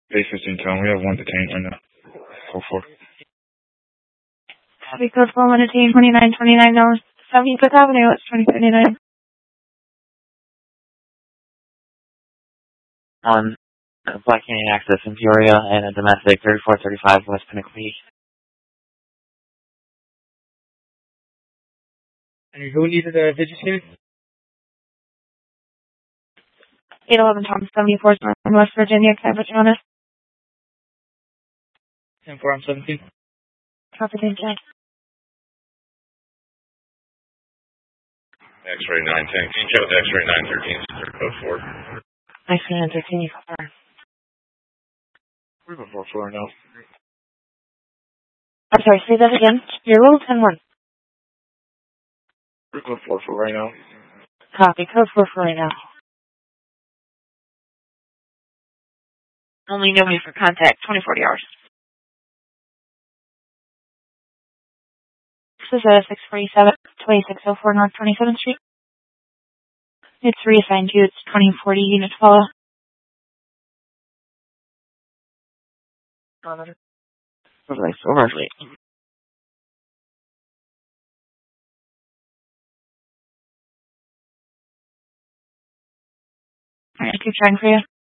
Base 15 town. We have one detained right now. 4-4. Copy code 4, 1 detained, 2929 North 75th Avenue, it's 2039. Black Canyon Access in Peoria and a domestic 3435 West Pinnacle Beach. And who needed a vigilant? 811 Tom 74 from West Virginia, can I put you on it? 10-4, I'm 17. Copy, thank you. X-ray 910. Can you check with X-ray 913? Code 4. X-ray 913, you confirm. We have a 4-4 now. I'm sorry, say that again. You're low 10-1. We're code 4-4 right now. Copy, code 4 for right now. Only nobody for contact, 2040 hours. This is 647, 2604 North 27th Street. It's reassigned to you. It's 2040 Unit 12. Overly. Alright, I keep trying for you.